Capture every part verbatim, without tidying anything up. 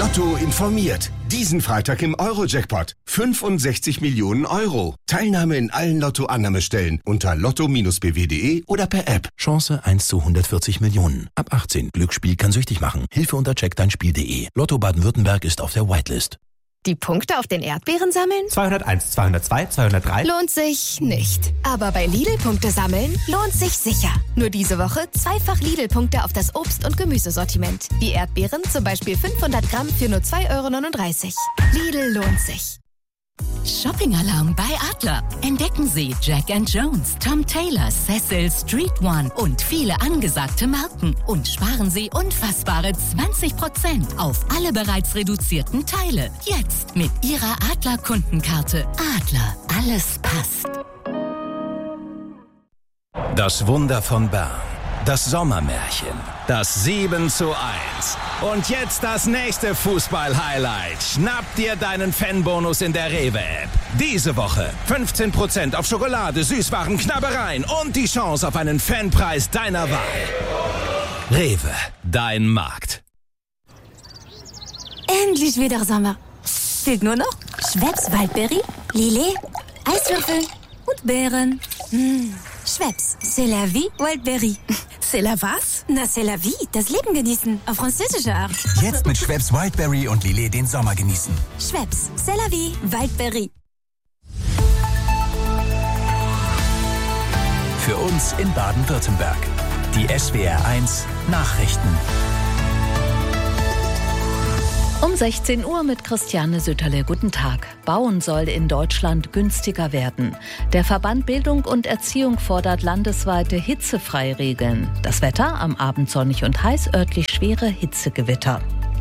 Lotto informiert. Diesen Freitag im Euro-Jackpot. fünfundsechzig Millionen Euro. Teilnahme in allen Lotto-Annahmestellen unter lotto Bindestrich b w punkt d e oder per App. Chance eins zu hundertvierzig Millionen. Ab achtzehn. Glücksspiel kann süchtig machen. Hilfe unter check dein Spiel punkt de. Lotto Baden-Württemberg ist auf der Whitelist. Die Punkte auf den Erdbeeren sammeln? zweihunderteins, zweihundertzwei, zweihundertdrei. Lohnt sich nicht. Aber bei Lidl Punkte sammeln lohnt sich sicher. Nur diese Woche zweifach Lidl-Punkte auf das Obst- und Gemüsesortiment. Die Erdbeeren zum Beispiel fünfhundert Gramm für nur zwei Euro neununddreißig. Lidl lohnt sich. Shopping-Alarm bei Adler. Entdecken Sie Jack and Jones, Tom Taylor, Cecil, Street One und viele angesagte Marken. Und sparen Sie unfassbare zwanzig Prozent auf alle bereits reduzierten Teile. Jetzt mit Ihrer Adler-Kundenkarte. Adler, alles passt. Das Wunder von Bern. Das Sommermärchen. Das sieben zu eins. Und jetzt das nächste Fußball-Highlight. Schnapp dir deinen Fanbonus in der Rewe-App. Diese Woche fünfzehn Prozent auf Schokolade, Süßwaren, Knabbereien und die Chance auf einen Fanpreis deiner Wahl. Rewe, dein Markt. Endlich wieder Sommer. Fehlt nur noch Schweppes Waldberry, Lillet, Eiswürfel und Beeren. Mmh. Schweppes, c'est la vie, Wildberry. C'est la was? Na, c'est la vie, das Leben genießen, auf französische Art. Jetzt mit Schweppes Wildberry und Lillet den Sommer genießen. Schweppes, c'est la vie, Wildberry. Für uns in Baden-Württemberg. Die S W R eins Nachrichten. Um sechzehn Uhr mit Christiane Sütterle. Guten Tag. Bauen soll in Deutschland günstiger werden. Der Verband Bildung und Erziehung fordert landesweite Hitzefreiregeln. Das Wetter am Abend sonnig und heiß, örtlich schwere Hitzegewitter.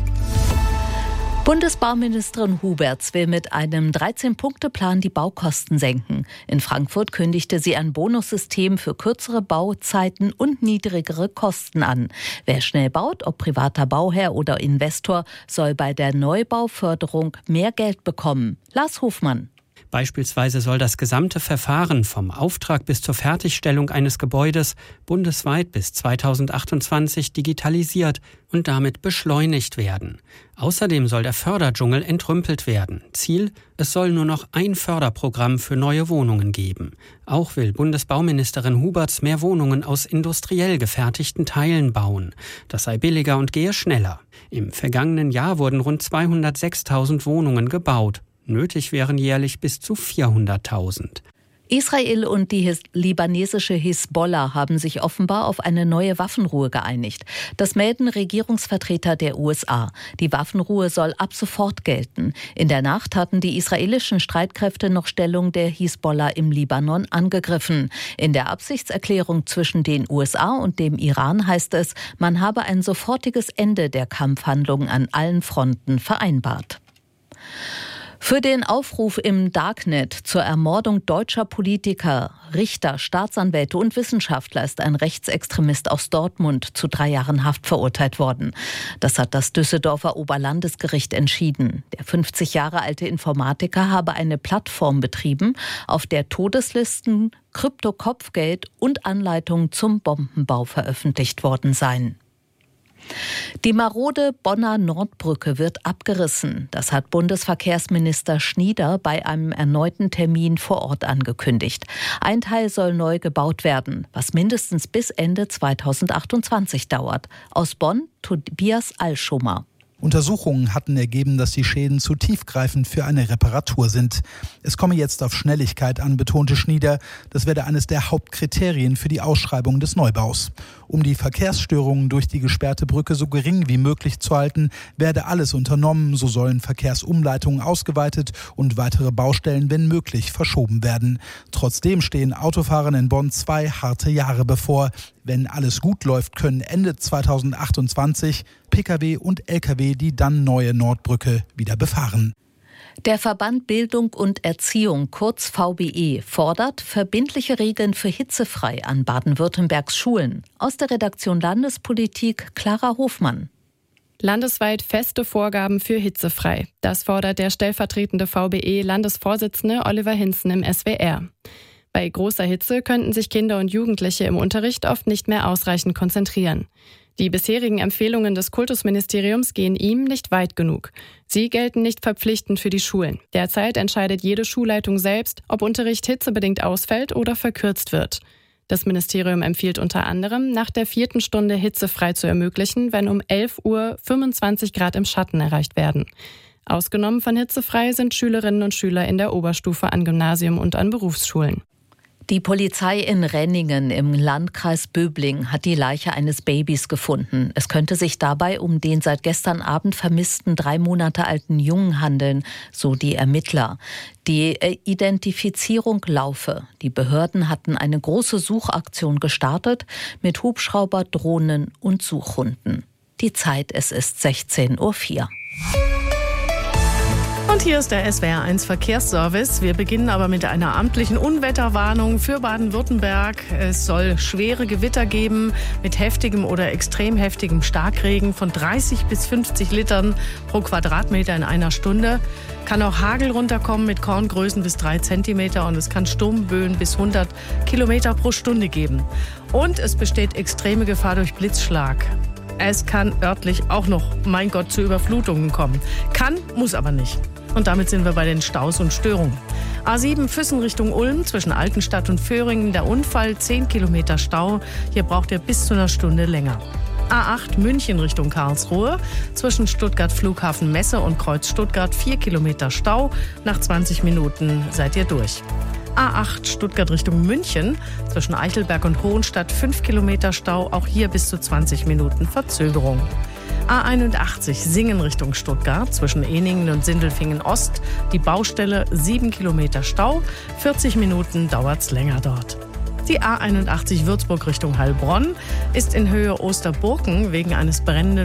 Bundesbauministerin Huberts will mit einem dreizehn-Punkte-Plan die Baukosten senken. In Frankfurt kündigte sie ein Bonussystem für kürzere Bauzeiten und niedrigere Kosten an. Wer schnell baut, ob privater Bauherr oder Investor, soll bei der Neubauförderung mehr Geld bekommen. Lars Hofmann. Beispielsweise soll das gesamte Verfahren vom Auftrag bis zur Fertigstellung eines Gebäudes bundesweit bis zweitausendachtundzwanzig digitalisiert und damit beschleunigt werden. Außerdem soll der Förderdschungel entrümpelt werden. Ziel: es soll nur noch ein Förderprogramm für neue Wohnungen geben. Auch will Bundesbauministerin Huberts mehr Wohnungen aus industriell gefertigten Teilen bauen. Das sei billiger und gehe schneller. Im vergangenen Jahr wurden rund zweihundertsechstausend Wohnungen gebaut. Nötig wären jährlich bis zu vierhunderttausend. Israel und die his- libanesische Hisbollah haben sich offenbar auf eine neue Waffenruhe geeinigt. Das melden Regierungsvertreter der U S A. Die Waffenruhe soll ab sofort gelten. In der Nacht hatten die israelischen Streitkräfte noch Stellung der Hisbollah im Libanon angegriffen. In der Absichtserklärung zwischen den U S A und dem Iran heißt es, man habe ein sofortiges Ende der Kampfhandlungen an allen Fronten vereinbart. Für den Aufruf im Darknet zur Ermordung deutscher Politiker, Richter, Staatsanwälte und Wissenschaftler ist ein Rechtsextremist aus Dortmund zu drei Jahren Haft verurteilt worden. Das hat das Düsseldorfer Oberlandesgericht entschieden. Der fünfzig Jahre alte Informatiker habe eine Plattform betrieben, auf der Todeslisten, Krypto-Kopfgeld und Anleitungen zum Bombenbau veröffentlicht worden seien. Die marode Bonner Nordbrücke wird abgerissen. Das hat Bundesverkehrsminister Schnieder bei einem erneuten Termin vor Ort angekündigt. Ein Teil soll neu gebaut werden, was mindestens bis Ende zweitausendachtundzwanzig dauert. Aus Bonn, Tobias Alschumer. Untersuchungen hatten ergeben, dass die Schäden zu tiefgreifend für eine Reparatur sind. Es komme jetzt auf Schnelligkeit an, betonte Schnieder. Das werde eines der Hauptkriterien für die Ausschreibung des Neubaus. Um die Verkehrsstörungen durch die gesperrte Brücke so gering wie möglich zu halten, werde alles unternommen. So sollen Verkehrsumleitungen ausgeweitet und weitere Baustellen, wenn möglich, verschoben werden. Trotzdem stehen Autofahrern in Bonn zwei harte Jahre bevor. Wenn alles gut läuft, können Ende zweitausendachtundzwanzig Pkw und Lkw die dann neue Nordbrücke wieder befahren. Der Verband Bildung und Erziehung, kurz V B E, fordert verbindliche Regeln für hitzefrei an Baden-Württembergs Schulen. Aus der Redaktion Landespolitik Clara Hofmann. Landesweit feste Vorgaben für hitzefrei. Das fordert der stellvertretende V B E-Landesvorsitzende Oliver Hinzen im S W R. Bei großer Hitze könnten sich Kinder und Jugendliche im Unterricht oft nicht mehr ausreichend konzentrieren. Die bisherigen Empfehlungen des Kultusministeriums gehen ihm nicht weit genug. Sie gelten nicht verpflichtend für die Schulen. Derzeit entscheidet jede Schulleitung selbst, ob Unterricht hitzebedingt ausfällt oder verkürzt wird. Das Ministerium empfiehlt unter anderem, nach der vierten Stunde hitzefrei zu ermöglichen, wenn um elf Uhr fünfundzwanzig Grad im Schatten erreicht werden. Ausgenommen von hitzefrei sind Schülerinnen und Schüler in der Oberstufe an Gymnasium und an Berufsschulen. Die Polizei in Renningen im Landkreis Böbling hat die Leiche eines Babys gefunden. Es könnte sich dabei um den seit gestern Abend vermissten drei Monate alten Jungen handeln, so die Ermittler. Die Identifizierung laufe. Die Behörden hatten eine große Suchaktion gestartet mit Hubschrauber, Drohnen und Suchhunden. Die Zeit, es ist sechzehn Uhr vier. Und hier ist der S W R eins Verkehrsservice. Wir beginnen aber mit einer amtlichen Unwetterwarnung für Baden-Württemberg. Es soll schwere Gewitter geben mit heftigem oder extrem heftigem Starkregen von dreißig bis fünfzig Litern pro Quadratmeter in einer Stunde. Kann auch Hagel runterkommen mit Korngrößen bis drei Zentimeter und es kann Sturmböen bis hundert Kilometer pro Stunde geben. Und es besteht extreme Gefahr durch Blitzschlag. Es kann örtlich auch noch, mein Gott, zu Überflutungen kommen. Kann, muss aber nicht. Und damit sind wir bei den Staus und Störungen. A sieben Füssen Richtung Ulm, zwischen Altenstadt und Föhringen, der Unfall, zehn Kilometer Stau. Hier braucht ihr bis zu einer Stunde länger. A acht München Richtung Karlsruhe, zwischen Stuttgart Flughafen Messe und Kreuz Stuttgart, vier Kilometer Stau. Nach zwanzig Minuten seid ihr durch. A acht Stuttgart Richtung München, zwischen Eichelberg und Hohenstadt, fünf Kilometer Stau. Auch hier bis zu zwanzig Minuten Verzögerung. A einundachtzig Singen Richtung Stuttgart, zwischen Ehningen und Sindelfingen Ost, die Baustelle, sieben Kilometer Stau, vierzig Minuten dauert's länger dort. Die A einundachtzig Würzburg Richtung Heilbronn ist in Höhe Osterburken wegen eines brennenden